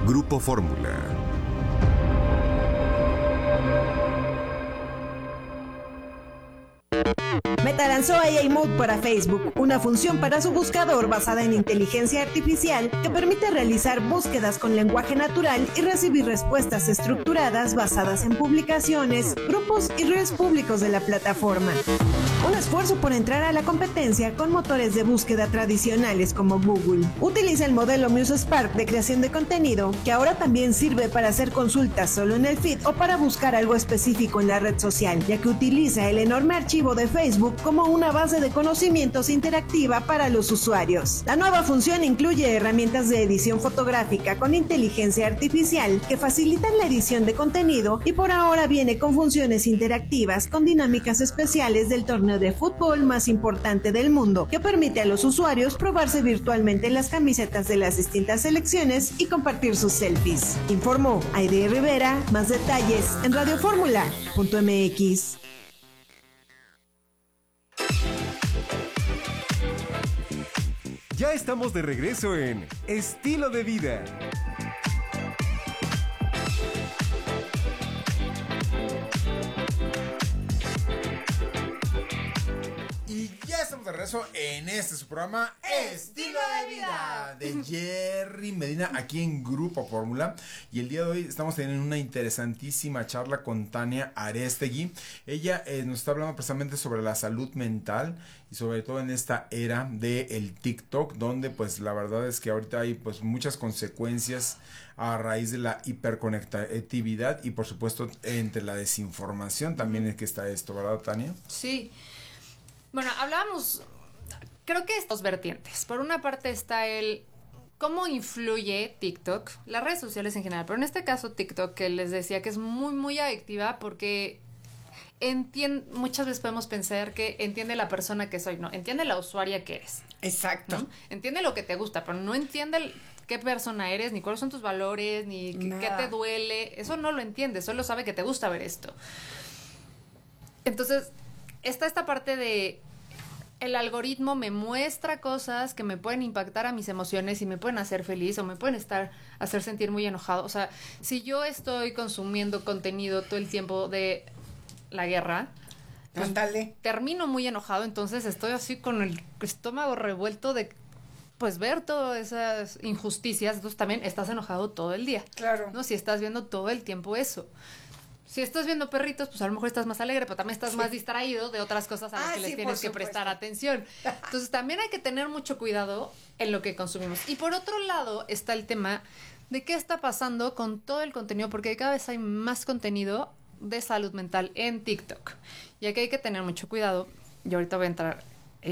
Grupo Fórmula. Meta lanzó AI Mode para Facebook, una función para su buscador basada en inteligencia artificial que permite realizar búsquedas con lenguaje natural y recibir respuestas estructuradas basadas en publicaciones, grupos y redes públicos de la plataforma. Un esfuerzo por entrar a la competencia con motores de búsqueda tradicionales como Google. Utiliza el modelo MuseSpark de creación de contenido, que ahora también sirve para hacer consultas solo en el feed o para buscar algo específico en la red social, ya que utiliza el enorme archivo de Facebook como una base de conocimientos interactiva para los usuarios. La nueva función incluye herramientas de edición fotográfica con inteligencia artificial que facilitan la edición de contenido y por ahora viene con funciones interactivas con dinámicas especiales del torneo de fútbol más importante del mundo, que permite a los usuarios probarse virtualmente las camisetas de las distintas selecciones y compartir sus selfies. Informó Aide Rivera. Más detalles en radioformula.mx. Ya estamos de regreso en Estilo de Vida. Y ya estamos de regreso en su programa Estilo de Vida de Jerry Medina aquí en Grupo Fórmula. Y el día de hoy estamos teniendo una interesantísima charla con Tania Arestegui. Ella nos está hablando precisamente sobre la salud mental y sobre todo en esta era del TikTok, donde pues la verdad es que ahorita hay pues muchas consecuencias a raíz de la hiperconectividad y por supuesto entre la desinformación también es que está esto, ¿verdad, Tania? Sí. Bueno, hablábamos, creo que dos vertientes. Por una parte está el cómo influye TikTok, las redes sociales en general, pero en este caso TikTok, que les decía que es muy, muy adictiva porque muchas veces podemos pensar que entiende la persona que soy, no, entiende la usuaria que eres. Exacto. ¿No? Entiende lo que te gusta, pero no entiende qué persona eres, ni cuáles son tus valores, ni qué te duele. Eso no lo entiende, solo sabe que te gusta ver esto. Entonces, está esta parte de el algoritmo me muestra cosas que me pueden impactar a mis emociones y me pueden hacer feliz o me pueden hacer sentir muy enojado. O sea, si yo estoy consumiendo contenido todo el tiempo de la guerra, pues termino muy enojado, entonces estoy así con el estómago revuelto de pues ver todas esas injusticias. Entonces también estás enojado todo el día. Claro. ¿No? Si estás viendo todo el tiempo eso. Si estás viendo perritos, pues a lo mejor estás más alegre, pero también estás más distraído de otras cosas a las que les tienes que prestar atención. Entonces también hay que tener mucho cuidado en lo que consumimos. Y por otro lado está el tema de qué está pasando con todo el contenido, porque cada vez hay más contenido de salud mental en TikTok. Y aquí hay que tener mucho cuidado. Yo ahorita voy a entrar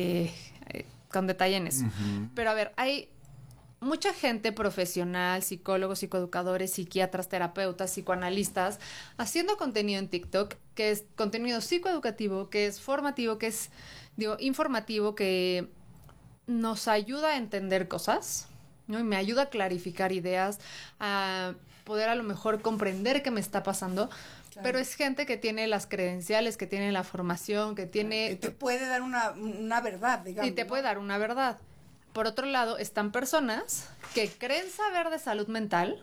con detalle en eso. Uh-huh. Pero a ver, hay mucha gente profesional, psicólogos, psicoeducadores, psiquiatras, terapeutas, psicoanalistas, haciendo contenido en TikTok, que es contenido psicoeducativo, que es formativo, que es, informativo, que nos ayuda a entender cosas, ¿no? Y me ayuda a clarificar ideas, a poder a lo mejor comprender qué me está pasando. Claro. Pero es gente que tiene las credenciales, que tiene la formación, que tiene... Y te puede dar una verdad, digamos. Y te puede dar una verdad. Por otro lado, están personas que creen saber de salud mental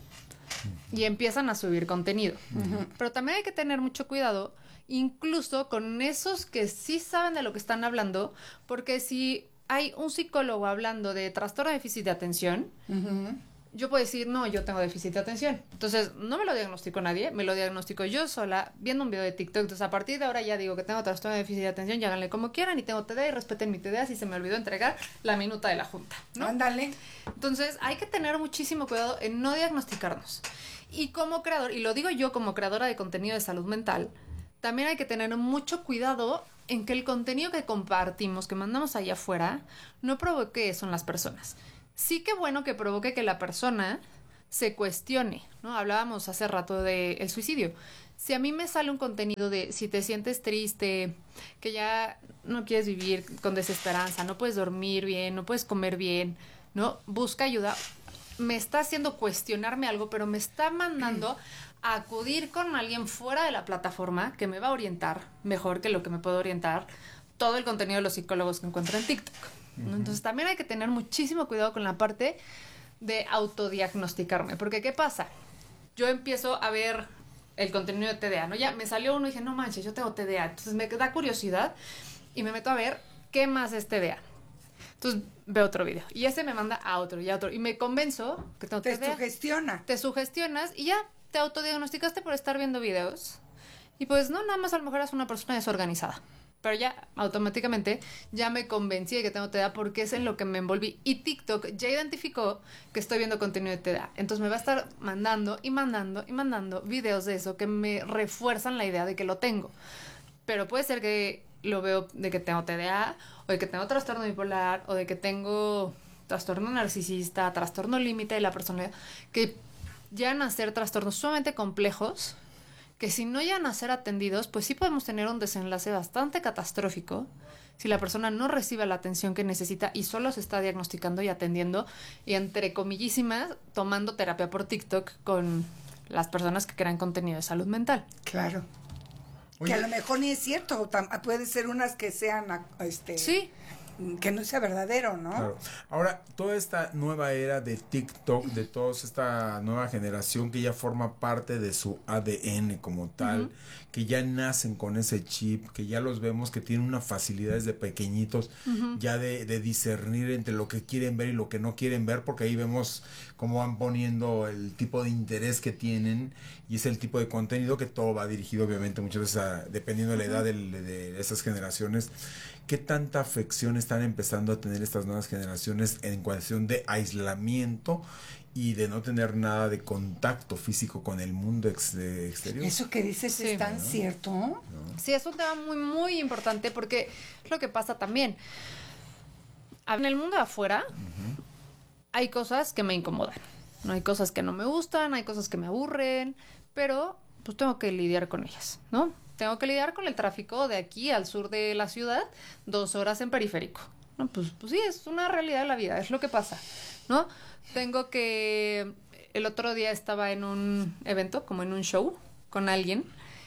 y empiezan a subir contenido. Uh-huh. Pero también hay que tener mucho cuidado, incluso con esos que sí saben de lo que están hablando, porque si hay un psicólogo hablando de trastorno de déficit de atención, uh-huh, yo puedo decir, no, yo tengo déficit de atención. Entonces, no me lo diagnostico nadie, me lo diagnostico yo sola, viendo un video de TikTok. Entonces, a partir de ahora ya digo que tengo trastorno de déficit de atención, y háganle como quieran, y tengo TDA, y respeten mi TDA si se me olvidó entregar la minuta de la junta, ¿no? Ándale. Entonces, hay que tener muchísimo cuidado en no diagnosticarnos. Y como creador, y lo digo yo como creadora de contenido de salud mental, también hay que tener mucho cuidado en que el contenido que compartimos, que mandamos allá afuera, no provoque eso en las personas. Sí que bueno que provoque que la persona se cuestione, ¿no? Hablábamos hace rato del suicidio. Si a mí me sale un contenido de si te sientes triste, que ya no quieres vivir con desesperanza, no puedes dormir bien, no puedes comer bien, ¿no? Busca ayuda. Me está haciendo cuestionarme algo, pero me está mandando a acudir con alguien fuera de la plataforma que me va a orientar mejor que lo que me puede orientar todo el contenido de los psicólogos que encuentro en TikTok, ¿no? Uh-huh. Entonces también hay que tener muchísimo cuidado con la parte de autodiagnosticarme. Porque, ¿qué pasa? Yo empiezo a ver el contenido de TDA, ¿no? Ya me salió uno y dije, no manches, yo tengo TDA. Entonces me da curiosidad y me meto a ver qué más es TDA. Entonces veo otro video y ese me manda a otro y a otro y me convenzo que tengo TDA. Te sugestiona. Te sugestionas y ya te autodiagnosticaste por estar viendo videos. Y pues no, nada más a lo mejor eres una persona desorganizada. Pero ya automáticamente ya me convencí de que tengo TDA porque es en lo que me envolví. Y TikTok ya identificó que estoy viendo contenido de TDA. Entonces me va a estar mandando y mandando y mandando videos de eso que me refuerzan la idea de que lo tengo. Pero puede ser que lo veo de que tengo TDA, o de que tengo trastorno bipolar, o de que tengo trastorno narcisista, trastorno límite de la personalidad, que llegan a ser trastornos sumamente complejos, que si no llegan a ser atendidos, pues sí podemos tener un desenlace bastante catastrófico si la persona no recibe la atención que necesita y solo se está diagnosticando y atendiendo y entre comillísimas tomando terapia por TikTok con las personas que crean contenido de salud mental. Claro. Oye, que a lo mejor ni es cierto, puede ser unas que sean, Sí. que no sea verdadero, ¿no? claro. Ahora, toda esta nueva era de TikTok, de toda esta nueva generación que ya forma parte de su ADN como tal, que ya nacen con ese chip, que ya los vemos que tienen una facilidad desde pequeñitos, ya de discernir entre lo que quieren ver y lo que no quieren ver, porque ahí vemos cómo van poniendo el tipo de interés que tienen y es el tipo de contenido que todo va dirigido obviamente muchas veces dependiendo de la edad de esas generaciones. ¿Qué tanta afección están empezando a tener estas nuevas generaciones en cuestión de aislamiento y de no tener nada de contacto físico con el mundo exterior? Eso que dices Sí. es tan cierto. ¿No? Sí, es un tema muy, muy importante porque es lo que pasa también. En el mundo de afuera hay cosas que me incomodan. No hay cosas que no me gustan, hay cosas que me aburren, pero pues tengo que lidiar con ellas, ¿no? Tengo que lidiar con el tráfico de aquí al sur de la ciudad, 2 horas en periférico. No, pues sí, es una realidad de la vida, es lo que pasa, ¿no? Tengo que... El otro día estaba en un evento, como en un show, con alguien,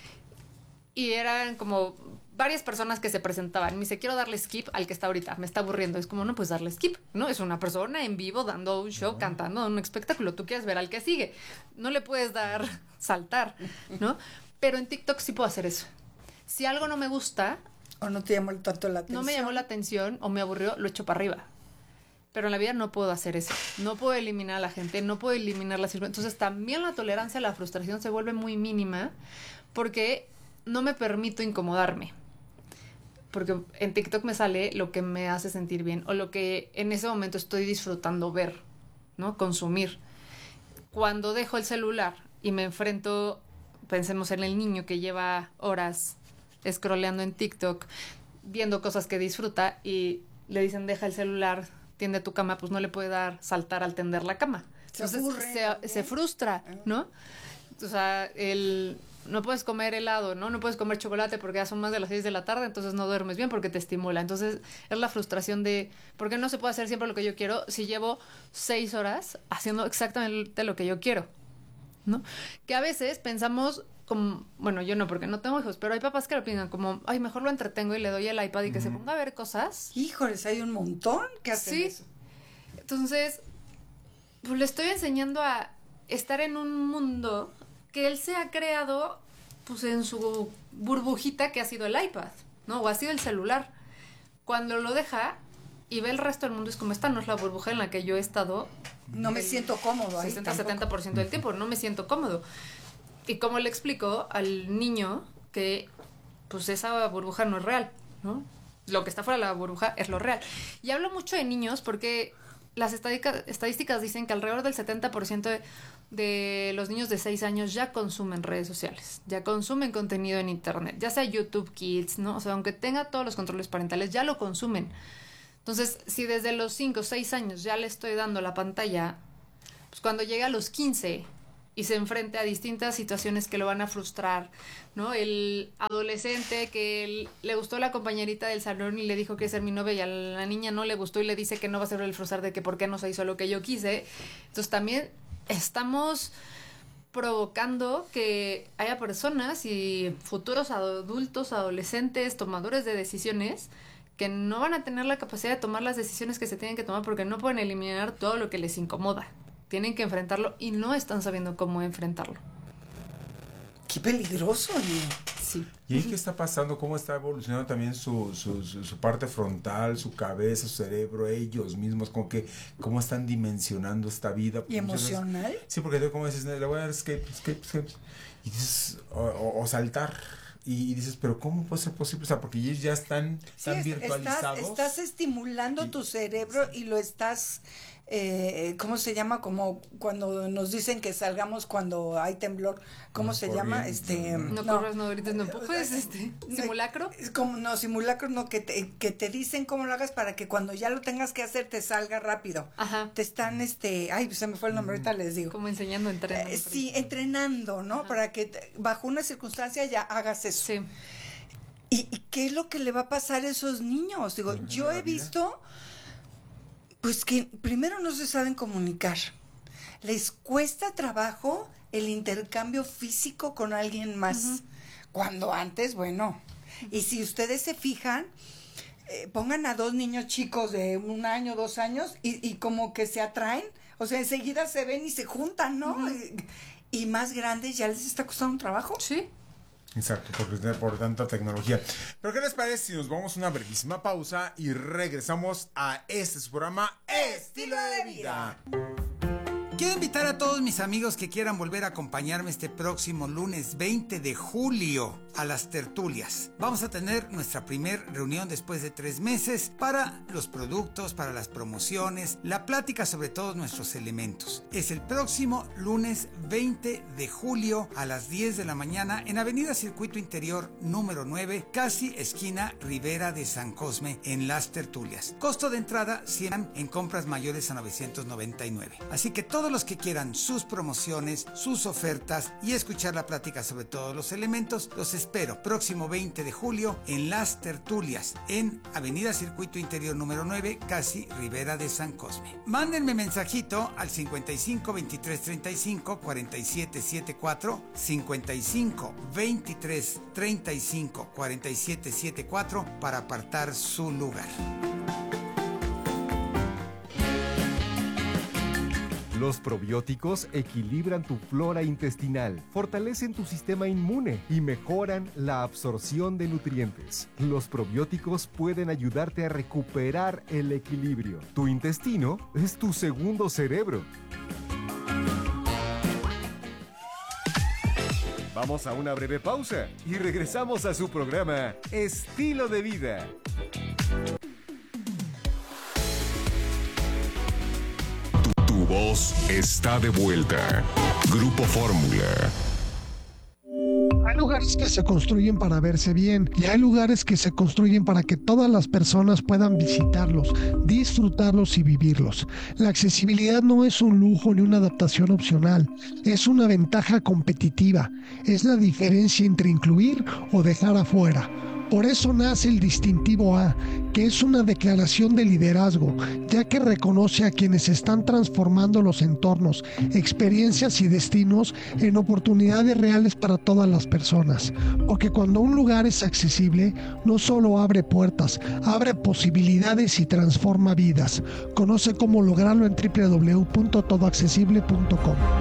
y eran como varias personas que se presentaban. Me dice, quiero darle skip al que está ahorita, me está aburriendo. Es como, no, pues darle skip, ¿no? Es una persona en vivo dando un show, cantando un espectáculo. Tú quieres ver al que sigue. No le puedes dar saltar, ¿no? Pero en TikTok sí puedo hacer eso. Si algo no me gusta, O no te llamó tanto la atención. no me llamó la atención o me aburrió, lo echo para arriba. Pero en la vida no puedo hacer eso. No puedo eliminar a la gente, no puedo eliminar las circunstancias. Entonces también la tolerancia a la frustración se vuelve muy mínima porque no me permito incomodarme. Porque en TikTok me sale lo que me hace sentir bien o lo que en ese momento estoy disfrutando ver, ¿no? Consumir. Cuando dejo el celular y me enfrento, pensemos en el niño que lleva horas scrolleando en TikTok, viendo cosas que disfruta y le dicen deja el celular, tiende tu cama, pues no le puede dar saltar al tender la cama. Entonces se frustra, ¿no? O sea, no puedes comer helado, ¿no? No puedes comer chocolate porque ya son más de las 6 de la tarde, entonces no duermes bien porque te estimula. Entonces es la frustración de ¿por qué no se puede hacer siempre lo que yo quiero si llevo 6 horas haciendo exactamente lo que yo quiero? ¿No? Que a veces pensamos como, bueno, yo no porque no tengo hijos, pero hay papás que lo piensan como, ay, mejor lo entretengo y le doy el iPad y que se ponga a ver cosas. Híjoles, hay un montón que hacen Sí. eso. Entonces, pues le estoy enseñando a estar en un mundo que él se ha creado pues en su burbujita que ha sido el iPad, ¿no? O ha sido el celular. Cuando lo deja y ve el resto del mundo es como esta no es la burbuja en la que yo he estado. No me siento cómodo ahí 60-70% del tiempo, no me siento cómodo. Y como le explico al niño que pues esa burbuja no es real, ¿no? Lo que está fuera de la burbuja es lo real. Y hablo mucho de niños porque las estadísticas dicen que alrededor del 70% de los niños de 6 años ya consumen redes sociales, ya consumen contenido en internet, ya sea YouTube Kids, ¿no? O sea, aunque tenga todos los controles parentales, ya lo consumen. Entonces, si desde los 5 o 6 años ya le estoy dando la pantalla, pues cuando llegue a los 15 y se enfrente a distintas situaciones que lo van a frustrar, ¿no? El adolescente que le gustó la compañerita del salón y le dijo que ser mi novia y a la niña no le gustó y le dice que no va a ser el frustrar de que por qué no se hizo lo que yo quise. Entonces también estamos provocando que haya personas y futuros adultos, adolescentes, tomadores de decisiones que no van a tener la capacidad de tomar las decisiones que se tienen que tomar porque no pueden eliminar todo lo que les incomoda. tienen que enfrentarlo y no están sabiendo cómo enfrentarlo. Qué peligroso, oye. Sí. ¿Y ahí qué está pasando? ¿Cómo está evolucionando también su parte frontal, su cabeza, su cerebro, ellos mismos? ¿Cómo están dimensionando esta vida? ¿Y emocional? Sí, porque tú como dices, le voy a dar escape. Y dices, o saltar. Y dices, pero ¿cómo puede ser posible? O sea, porque ellos ya están tan virtualizados. Estás estimulando tu cerebro y lo estás... ¿cómo se llama? Como cuando nos dicen que salgamos cuando hay temblor, ¿cómo se llama? No corras, no grites, no empujes, simulacro. Simulacro no, que te dicen cómo lo hagas para que cuando ya lo tengas que hacer te salga rápido. Ajá. Te están, ay, se me fue el nombre, ahorita les digo. Como enseñando, entrenando. Sí, entrenando, ¿no? Ajá. Para que bajo una circunstancia ya hagas eso. Sí. ¿Y qué es lo que le va a pasar a esos niños? Digo, yo he visto... Pues que primero no se saben comunicar. Les cuesta trabajo el intercambio físico con alguien más. Uh-huh. Cuando antes, bueno. Y si ustedes se fijan, pongan a 2 niños chicos de 1 año, 2 años, y como que se atraen. O sea, enseguida se ven y se juntan, ¿no? Uh-huh. Y más grandes ya les está costando un trabajo. Sí. Exacto, por tanta tecnología. Pero ¿qué les parece si nos vamos a una brevísima pausa y regresamos a su programa Estilo de Vida? Quiero invitar a todos mis amigos que quieran volver a acompañarme este próximo lunes 20 de julio a las tertulias. Vamos a tener nuestra primer reunión después de 3 meses para los productos, para las promociones, la plática sobre todos nuestros elementos. Es el próximo lunes 20 de julio a las 10 de la mañana en Avenida Circuito Interior número 9, casi esquina Ribera de San Cosme, en las tertulias. Costo de entrada 100 en compras mayores a 999. Así que todos los que quieran sus promociones, sus ofertas y escuchar la plática sobre todos los elementos, los espero próximo 20 de julio en las tertulias en Avenida Circuito Interior número 9, casi Ribera de San Cosme. Mándenme mensajito al 55 23 35 47 74, 55 23 35 47 74 para apartar su lugar. Los probióticos equilibran tu flora intestinal, fortalecen tu sistema inmune y mejoran la absorción de nutrientes. Los probióticos pueden ayudarte a recuperar el equilibrio. Tu intestino es tu segundo cerebro. Vamos a una breve pausa y regresamos a su programa Estilo de Vida. Tu voz está de vuelta. Grupo Fórmula. Hay lugares que se construyen para verse bien y hay lugares que se construyen para que todas las personas puedan visitarlos, disfrutarlos y vivirlos. La accesibilidad no es un lujo ni una adaptación opcional, es una ventaja competitiva, es la diferencia entre incluir o dejar afuera. Por eso nace el distintivo A, que es una declaración de liderazgo, ya que reconoce a quienes están transformando los entornos, experiencias y destinos en oportunidades reales para todas las personas. Porque cuando un lugar es accesible, no solo abre puertas, abre posibilidades y transforma vidas. Conoce cómo lograrlo en www.todoaccesible.com.